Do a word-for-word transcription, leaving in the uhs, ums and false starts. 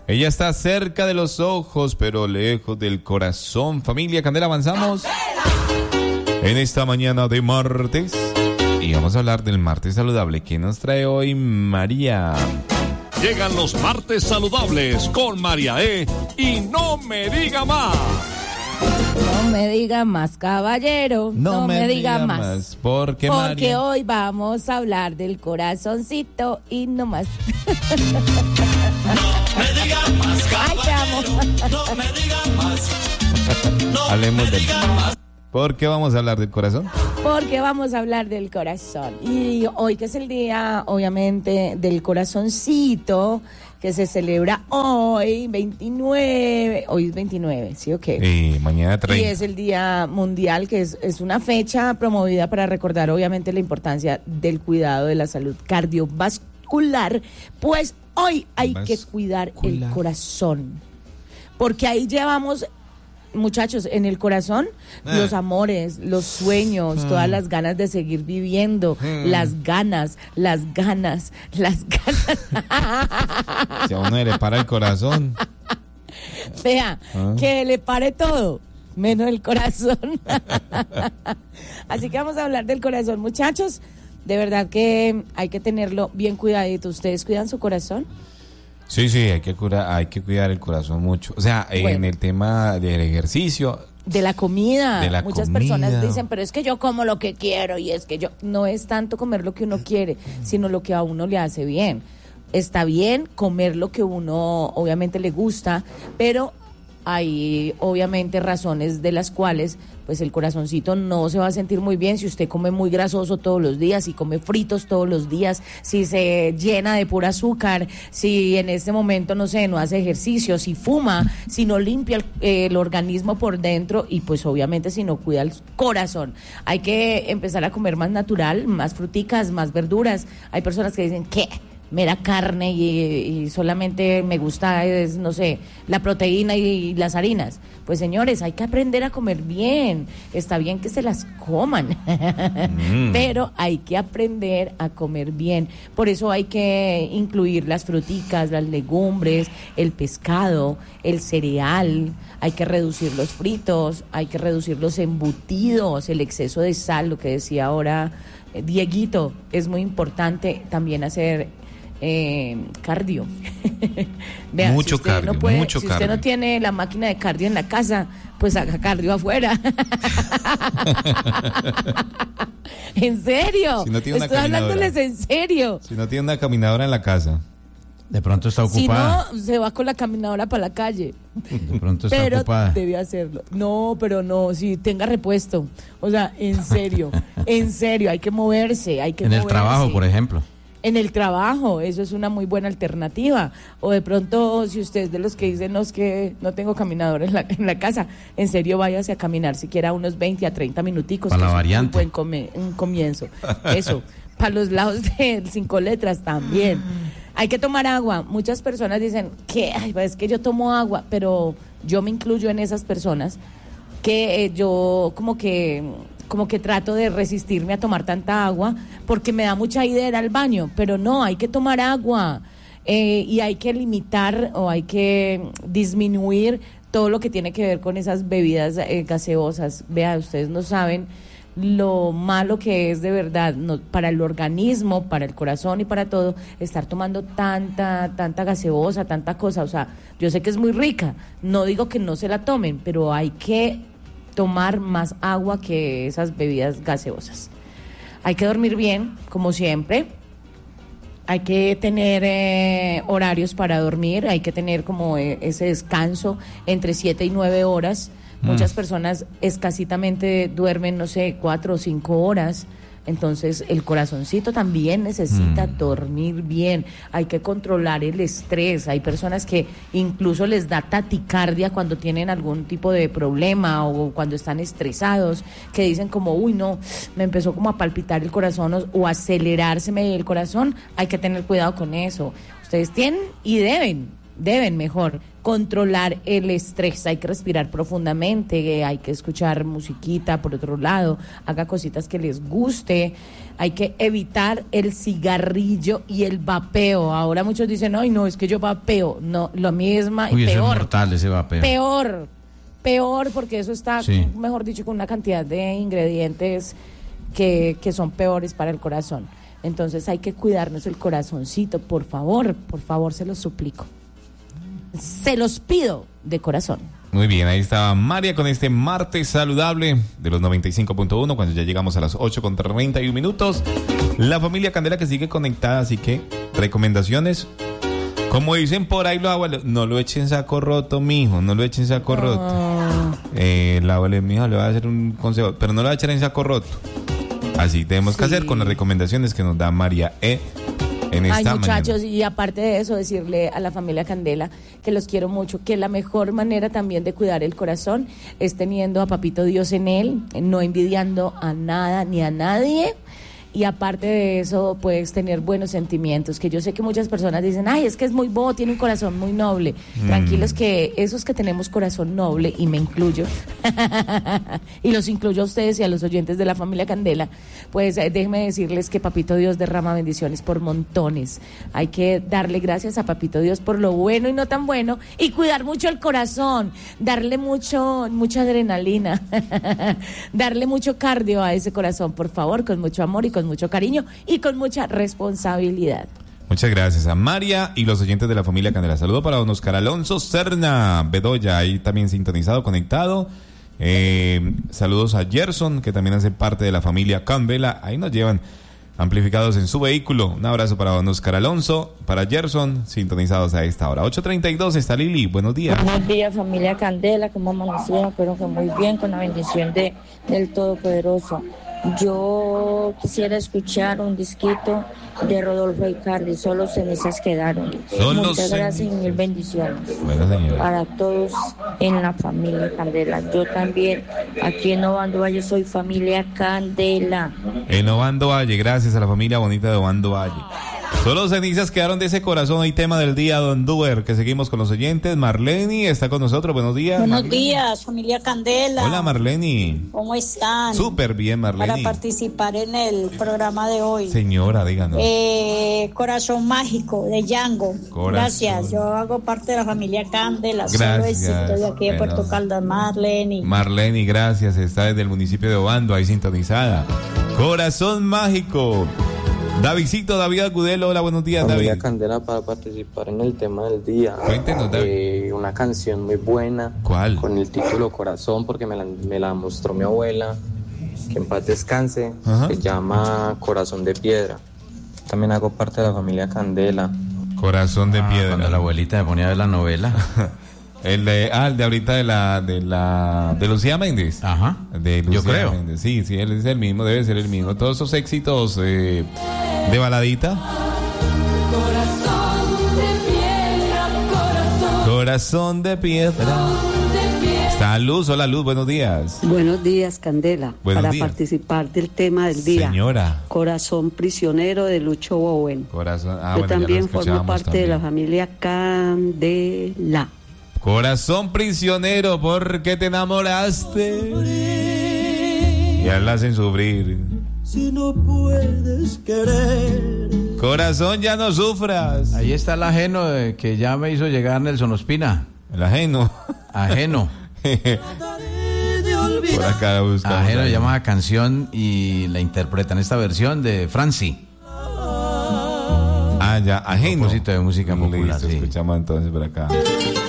Ella está cerca de los ojos, pero lejos del corazón. Familia Candela, avanzamos en esta mañana de martes. Y vamos a hablar del martes saludable. ¿Qué nos trae hoy María? Llegan los martes saludables con María E. Y no me diga más. No me diga más, caballero. No, no me, me diga, diga más. más. ¿Por qué, Porque María? hoy vamos a hablar del corazoncito y no más. No me diga más, caballero. Ay, no me diga más. No Hablemos me de... diga más. ¿Por qué vamos a hablar del corazón? Porque vamos a hablar del corazón. Y hoy que es el día, obviamente, del corazoncito, que se celebra hoy, veintinueve, hoy es veintinueve, ¿sí o qué? Y mañana treinta. Y es el Día Mundial, que es, es una fecha promovida para recordar, obviamente, la importancia del cuidado de la salud cardiovascular. Pues hoy hay Vascular. que cuidar el corazón, porque ahí llevamos... Muchachos, en el corazón, ah. los amores, los sueños, ah. todas las ganas de seguir viviendo, ah. las ganas, las ganas, las ganas. Si a uno le para el corazón. Vea, ah. que le pare todo, menos el corazón. Así que vamos a hablar del corazón, muchachos. De verdad que hay que tenerlo bien cuidadito. ¿Ustedes cuidan su corazón? Sí, sí, hay que cuidar, hay que cuidar el corazón mucho. O sea, bueno, en el tema del ejercicio, de la comida, de la muchas comida. personas dicen, pero es que yo como lo que quiero y es que yo no es tanto comer lo que uno quiere, sino lo que a uno le hace bien. Está bien comer lo que uno obviamente le gusta, pero hay obviamente razones de las cuales pues el corazoncito no se va a sentir muy bien si usted come muy grasoso todos los días, si come fritos todos los días, si se llena de pura azúcar, si en este momento, no sé, no hace ejercicio, si fuma, si no limpia el, eh, el organismo por dentro y pues obviamente si no cuida el corazón. Hay que empezar a comer más natural, más fruticas, más verduras. Hay personas que dicen, ¿qué? Mera carne y, y solamente me gusta, es, no sé, la proteína y las harinas. Pues señores, hay que aprender a comer bien. Está bien que se las coman, mm. pero hay que aprender a comer bien. Por eso hay que incluir las fruticas, las legumbres, el pescado, el cereal. Hay que reducir los fritos, hay que reducir los embutidos, el exceso de sal, lo que decía ahora eh, Dieguito. Es muy importante también hacer... Eh, cardio. Vean, mucho si usted cardio, no puede, mucho si cardio. usted no tiene la máquina de cardio en la casa, pues haga cardio afuera. ¿En serio? Si no tiene una Estoy caminadora. hablándoles en serio. Si no tiene una caminadora en la casa. De pronto está ocupada. Si no, se va con la caminadora para la calle. De pronto está pero ocupada. Debe hacerlo. No, pero no, si tenga repuesto. O sea, en serio, en serio, hay que moverse, hay que En moverse. el trabajo, por ejemplo. En el trabajo, eso es una muy buena alternativa. O de pronto, si usted es de los que dicen, no, es que no tengo caminadora en la, en la casa, en serio, váyase a caminar siquiera unos veinte a treinta minuticos. Para la es variante. Un buen come, un comienzo. Eso, para los lados de cinco letras también. Hay que tomar agua. Muchas personas dicen que ay, es que yo tomo agua, pero yo me incluyo en esas personas que eh, yo como que... como que trato de resistirme a tomar tanta agua porque me da mucha idea ir al baño, pero no, hay que tomar agua eh, y hay que limitar o hay que disminuir todo lo que tiene que ver con esas bebidas eh, gaseosas. Vea, ustedes no saben lo malo que es de verdad no, para el organismo, para el corazón y para todo, estar tomando tanta, tanta gaseosa, tanta cosa. O sea, yo sé que es muy rica, no digo que no se la tomen, pero hay que tomar más agua que esas bebidas gaseosas. Hay que dormir bien, como siempre. Hay que tener eh, horarios para dormir, hay que tener como eh, ese descanso entre siete y nueve horas. Mm. Muchas personas escasitamente duermen, no sé, cuatro o cinco horas. Entonces el corazoncito también necesita mm. dormir bien. Hay que controlar el estrés. Hay personas que incluso les da taticardia cuando tienen algún tipo de problema o cuando están estresados, que dicen como, uy no, me empezó como a palpitar el corazón o, o acelerárseme el corazón. Hay que tener cuidado con eso. Ustedes tienen y deben, deben mejor controlar el estrés. Hay que respirar profundamente, hay que escuchar musiquita por otro lado, haga cositas que les guste. Hay que evitar el cigarrillo y el vapeo. Ahora muchos dicen, ay no, es que yo vapeo. No, lo mismo y Uy, peor. Eso es mortal, ese vapeo. Peor, peor, porque eso está, sí. mejor dicho, con una cantidad de ingredientes que, que son peores para el corazón. Entonces hay que cuidarnos el corazoncito, por favor, por favor, se los suplico. Se los pido de corazón. Muy bien, ahí estaba María con este martes saludable de los noventa y cinco punto uno, cuando ya llegamos a las ocho con treinta y un minutos. La familia Candela que sigue conectada, así que recomendaciones. Como dicen por ahí los abuelos, no lo echen saco roto, mijo, no lo echen saco roto. Oh. Eh, la abuela, mijo, le va a hacer un consejo, pero no lo va a echar en saco roto. Así tenemos Sí. que hacer con las recomendaciones que nos da María E. en esta Ay, muchachos, mañana. y aparte de eso, decirle a la familia Candela que los quiero mucho, que la mejor manera también de cuidar el corazón es teniendo a Papito Dios en él, no envidiando a nada ni a nadie. Y aparte de eso, puedes tener buenos sentimientos, que yo sé que muchas personas dicen, ay, es que es muy bobo, tiene un corazón muy noble. Mm. Tranquilos que esos que tenemos corazón noble, y me incluyo, y los incluyo a ustedes y a los oyentes de la familia Candela, pues eh, déjenme decirles que Papito Dios derrama bendiciones por montones. Hay que darle gracias a Papito Dios por lo bueno y no tan bueno, y cuidar mucho el corazón, darle mucho, mucha adrenalina, darle mucho cardio a ese corazón, por favor, con mucho amor y con mucho cariño y con mucha responsabilidad. Muchas gracias a María y los oyentes de la familia Candela. Saludo para don Oscar Alonso Serna Bedoya, ahí también sintonizado, conectado. Eh, saludos a Gerson, que también hace parte de la familia Candela. Ahí nos llevan amplificados en su vehículo. Un abrazo para don Oscar Alonso, para Gerson, sintonizados a esta hora. ocho treinta y dos está Lili, buenos días. Buenos días, familia Candela, ¿cómo amanecieron? Espero que muy bien, con la bendición de, del Todopoderoso. Yo quisiera escuchar un disquito de Rodolfo Icardi, solo cenizas quedaron. Solo Muchas gracias y cenizas. mil bendiciones. Bueno, señora. Para todos en la familia Candela. Yo también, aquí en Obando Valle, soy familia Candela. En Obando Valle, gracias a la familia bonita de Obando Valle. Solo cenizas quedaron de ese corazón y tema del día, don Duer, que seguimos con los oyentes. Marleni está con nosotros, buenos días. Buenos Marleni. días, familia Candela. Hola, Marleni. ¿Cómo están? Súper bien, Marleni. Para participar en el programa de hoy. Señora, díganos. Eh, Corazón Mágico de Django. Corazón. Gracias, yo hago parte de la familia Candela. Solo Gracias. éxito de aquí de Bueno. Puerto Caldas, Marlene. Marleni, gracias, está desde el municipio de Obando, ahí sintonizada. Corazón Mágico. Davidcito, David Agudelo, hola, buenos días, Familia David. Candela, para participar en el tema del día. Cuéntenos, David. Eh, una canción muy buena. ¿Cuál? Con el título Corazón, porque me la, me la mostró mi abuela, que en paz descanse. Ajá. Se llama Corazón de Piedra. También hago parte de la familia Candela. Corazón de Ah, piedra. Cuando la abuelita me ponía a ver la novela. El de, ah, el de ahorita de la, de la, de Lucía Méndez. Ajá. De Lucía Yo creo. Méndez. Sí, sí, él es el mismo, debe ser el mismo. Todos esos éxitos eh, de baladita. Corazón de piedra. Está Luz, hola Luz, buenos días. Buenos días, Candela. Buenos para días. participar del tema del día. Señora. Corazón prisionero de Lucho Bowen. Corazón, ah, Yo bueno, ya lo también formo escuchábamos parte de la también. familia Candela. Corazón prisionero, ¿por qué te enamoraste? Y a él la hacen sufrir. Si no puedes querer. Corazón, ya no sufras. Ahí está el ajeno de que ya me hizo llegar Nelson Ospina. El ajeno. Ajeno. Por acá buscamos. Ajeno ahí. se llama la canción y la interpretan esta versión de Franci. Ah, ya, ajeno. Propósito de música popular, Listo, sí. escuchamos entonces por acá.